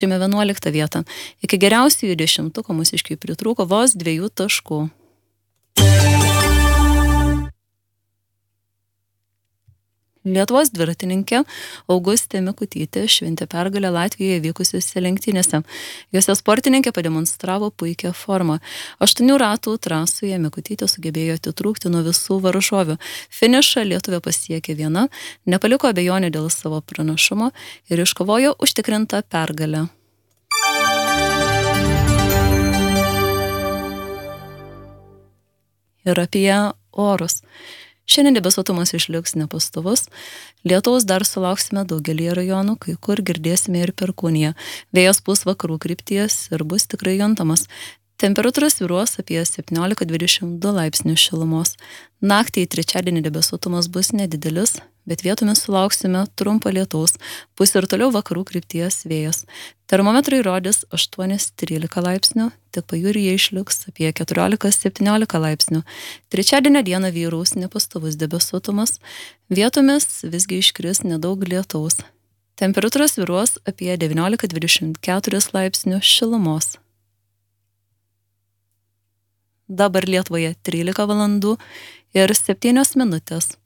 Žemė 11 vietą. Iki geriausiųjų 10 mūsiškiai pritrūko vos 2 taškų. Lietuvos dviratininkė Augustė Mikutytė šventė pergalę Latvijoje vykusiuose lenktynėse. Jose sportininkė pademonstravo puikią formą. 8 ratų trasoje Mikutytė sugebėjo atitrūkti nuo visų varžovių. Finišą Lietuvė pasiekė viena, nepaliko abejonių dėl savo pranašumo ir iškovojo užtikrintą pergalę. Ir apie orus. Šiandien debesuotumas išliks nepastovus. Lietaus dar sulauksime daugelį rajonų, kai kur girdėsime ir perkūniją. Vėjas pūs vakarų krypties ir bus tikrai juntamas. Temperatūra svyruos apie 17-22 laipsnių šilumos. Naktį į trečiadienį debesuotumas bus nedidelis, bet vietomis sulauksime trumpo lietaus. Pūs ir toliau vakarų krypties vėjas. Termometrai rodys 8-13 laipsnių, tik pajūryje išliks apie 14-17 laipsnių. Trečiadienio dieną vyraus nepastovus debesuotumas, vietomis visgi iškris nedaug lietaus. Temperatūra svyruos apie 19-24 laipsnių šilumos. Dabar Lietuvoje 13 valandų ir 7 minutės.